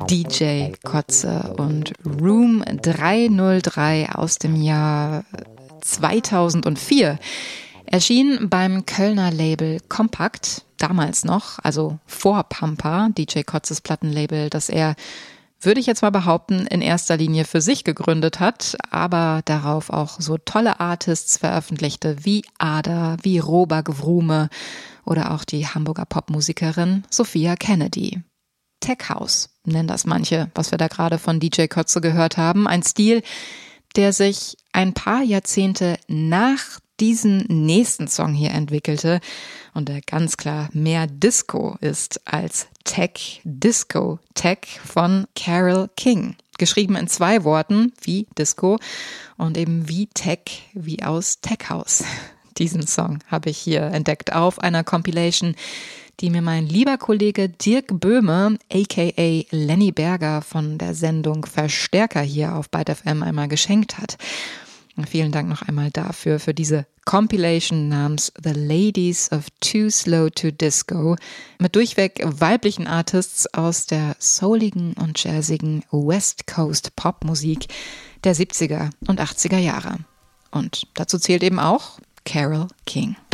DJ Koze und Room 303 aus dem Jahr 2004 erschien beim Kölner Label Kompakt, damals noch, also vor Pampa, DJ Kozes Plattenlabel, das er, würde ich jetzt mal behaupten, in erster Linie für sich gegründet hat, aber darauf auch so tolle Artists veröffentlichte wie Ada, wie Robert Gewrume oder auch die Hamburger Popmusikerin Sophia Kennedy. Tech House nennen das manche, was wir da gerade von DJ Koze gehört haben. Ein Stil, der sich ein paar Jahrzehnte nach diesen nächsten Song hier entwickelte und der ganz klar mehr Disco ist als Tech. Disco Tech von Carole King. Geschrieben in 2 Worten, wie Disco und eben wie Tech, wie aus Tech House. Diesen Song habe ich hier entdeckt auf einer Compilation, die mir mein lieber Kollege Dirk Böhme, aka Lenny Berger von der Sendung Verstärker hier auf Byte FM einmal geschenkt hat. Vielen Dank noch einmal dafür, für diese Compilation namens The Ladies of Too Slow to Disco mit durchweg weiblichen Artists aus der souligen und jazzigen West Coast Popmusik der 70er und 80er Jahre. Und dazu zählt eben auch Carole King.